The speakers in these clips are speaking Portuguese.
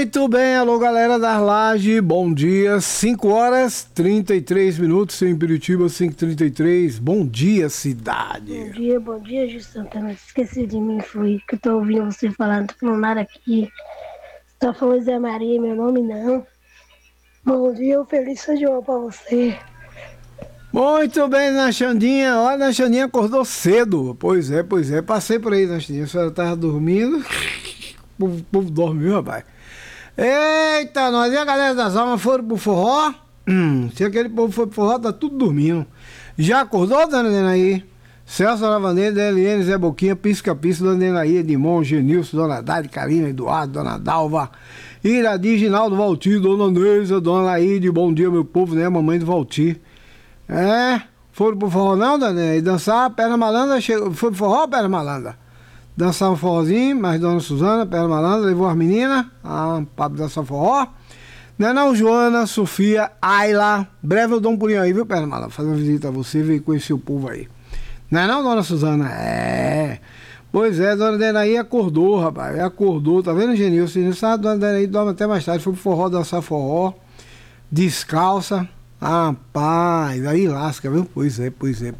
Muito bem, alô galera das Lajes, bom dia, 5 horas 33 minutos em Piritiba, 5h33, bom dia cidade. Bom dia, Gil Santana, esqueci de mim, foi que eu tô ouvindo você falar, não tô falando nada aqui, só falou Zé Maria, meu nome não. Bom dia, um feliz São João pra você. Muito bem, Nachandinha, olha, Nachandinha acordou cedo, pois é, passei por aí, Nachandinha, a senhora tava dormindo, o povo dormiu, rapaz. Eita, nós e a galera das almas foram pro forró? Se aquele povo foi pro forró, tá tudo dormindo. Já acordou, dona Denaí? Celso Lavandeira, DLN, Zé Boquinha, Pisca, dona Denaí, Edmond, Genilson, dona Dade, Karina, Eduardo, dona Dalva, Iradi, Ginaldo, Valtir, dona Neisa, dona Laíde, bom dia, meu povo, né? Mamãe do Valtir. Foram pro forró não, dona Denaí? Dançar, perna malandra, chegou, foi pro forró, perna malandra? Dançar um forrozinho, mas dona Suzana, perna malandra, levou as meninas, para dançar forró. Não, Joana, Sofia, Ayla, breve eu dou um pulinho aí, viu, perna malandra? Fazer uma visita a você, veio conhecer o povo aí. Não, dona Suzana? Pois é, dona Denaí acordou, rapaz, acordou, tá vendo, Genilson? Sabe, dona Denaí dorme até mais tarde, foi pro forró, dançar forró, descalça, rapaz, aí lasca, viu? Pois é.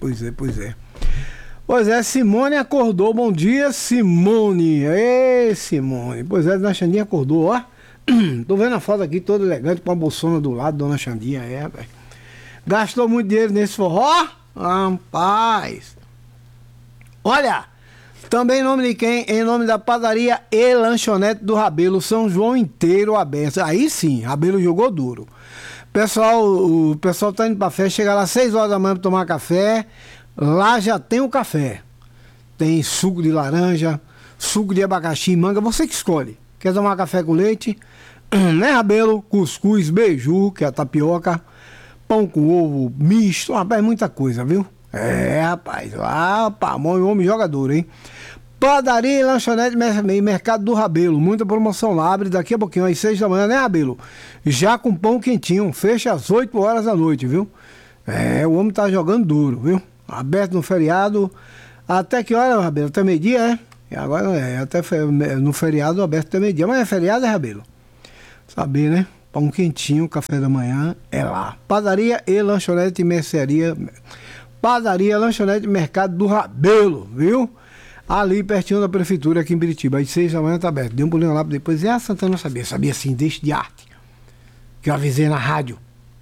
Pois é, Simone acordou, bom dia, Simone. Ei, Simone. Pois é, dona Xandinha acordou, ó. Tô vendo a foto aqui, toda elegante, com a bolsona do lado, dona Xandinha, rapaz. Gastou muito dinheiro nesse forró? Rapaz. Olha, também em nome de quem? Em nome da padaria e lanchonete do Rabelo, São João inteiro aberto. Aí sim, Rabelo jogou duro. O pessoal tá indo pra festa, chega lá às 6 horas da manhã pra tomar café. Lá já tem o café. Tem suco de laranja, suco de abacaxi, manga, você que escolhe. Quer tomar café com leite? Né, Rabelo? Cuscuz, beiju, que é a tapioca, pão com ovo misto, rapaz, muita coisa, viu? Rapaz, homem jogador, hein? Padaria e lanchonete Mercado do Rabelo, muita promoção lá, abre daqui a pouquinho, às 6 da manhã, né, Rabelo? Já com pão quentinho, fecha às 8 horas da noite, viu? O homem tá jogando duro, viu? Aberto no feriado, até que hora, Rabelo? Até meio-dia, E agora até no feriado aberto até meio-dia, mas é feriado, Rabelo? Saber, né? Pão quentinho, café da manhã, é lá. Padaria e lanchonete mercearia, padaria, lanchonete Mercado do Rabelo, viu? Ali pertinho da prefeitura, aqui em Biritiba, às 6 da manhã tá aberto. Deu um pulinho lá depois, a Santana sabia sim, deixa de arte, que eu avisei na rádio.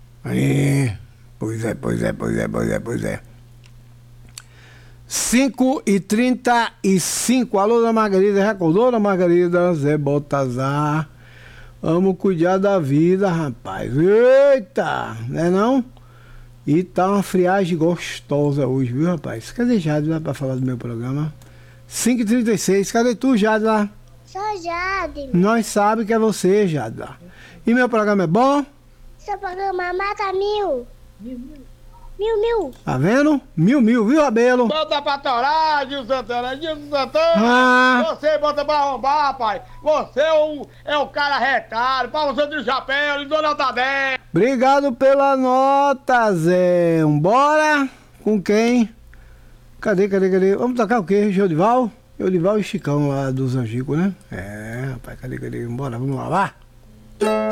Pois é. 5h35, alô, dona Margarida, já acordou, dona Margarida? Zé Baltazar, vamos cuidar da vida, rapaz, eita, né não? E tá uma friagem gostosa hoje, viu, rapaz? Cadê Jade pra falar do meu programa? 5h36, cadê tu, Jade lá? Sou Jade. Nós sabemos que é você, Jade lá. E meu programa é bom? Seu programa mata mil. Mil. Tá vendo? Mil, viu, Rabelo? Bota pra torar, Gil Santana. Você bota pra arrombar, pai. Você é o cara retado. Pra você de chapéu, de dona Tadé. Obrigado pela nota, Zé. Bora? Com quem? Cadê? Vamos tocar o quê? Jodival e Chicão lá dos Angicos, né? Rapaz, cadê? Bora, vamos lá.